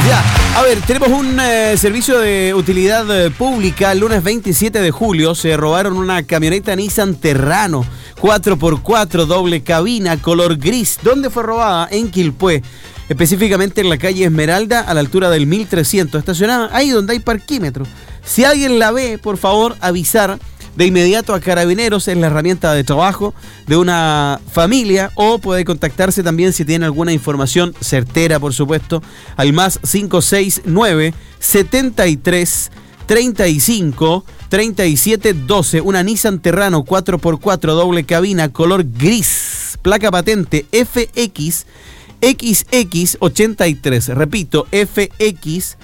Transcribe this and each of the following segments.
Ya, a ver, tenemos un servicio de utilidad pública. El lunes 27 de julio se robaron una camioneta Nissan Terrano 4x4 doble cabina color gris. ¿Dónde fue robada? En Quilpué, específicamente en la calle Esmeralda, a la altura del 1300, estacionada ahí donde hay parquímetro. Si alguien la ve, por favor, avisar de inmediato a Carabineros. Es la herramienta de trabajo de una familia, o puede contactarse también si tiene alguna información certera, por supuesto, al más 569 73 35 37 12. Una Nissan Terrano 4x4 doble cabina color gris, placa patente FX XX83. Repito, FX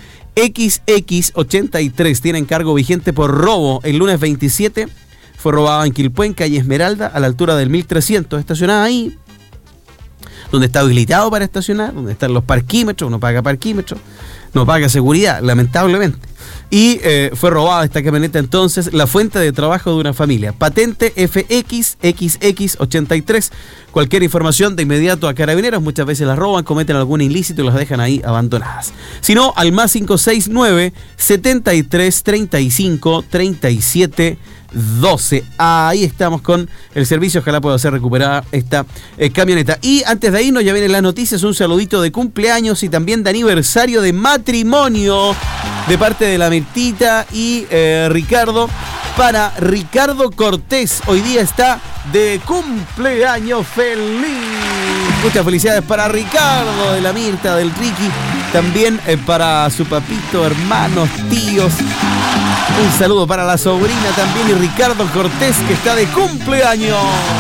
XX83. Tiene encargo vigente por robo. El lunes 27 fue robada en Quilpué, en calle Esmeralda, a la altura del 1300, estacionada ahí donde está habilitado para estacionar, donde están los parquímetros. Uno paga parquímetros, no paga seguridad, lamentablemente. Y fue robada esta camioneta entonces, la fuente de trabajo de una familia. Patente FX XX83. Cualquier información de inmediato a Carabineros. Muchas veces las roban, cometen algún ilícito y las dejan ahí abandonadas. Si no, al más 569 73 35 37 12. Ahí estamos con el servicio. Ojalá pueda ser recuperada esta camioneta. Y antes de irnos, ya vienen las noticias. Un saludito de cumpleaños y también de aniversario de matrimonio de parte de la Mirtita y Ricardo. Para Ricardo Cortés, hoy día está de cumpleaños feliz. Muchas felicidades para Ricardo, de la Mirta, del Ricky. También para su papito, hermanos, tíos. Un saludo para la sobrina también, y Ricardo Cortés, que está de cumpleaños.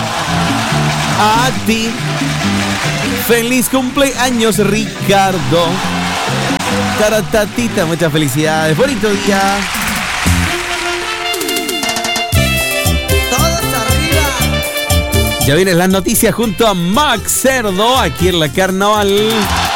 A ti, feliz cumpleaños, Ricardo. Taratatita, muchas felicidades, bonito día. Todos arriba. Ya vienen las noticias junto a Max Cerdo, aquí en la Carnaval.